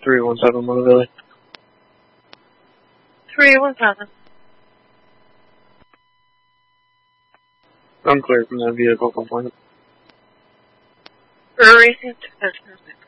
317 Motiville. 317. I'm clear from that vehicle complaint. Racing to business.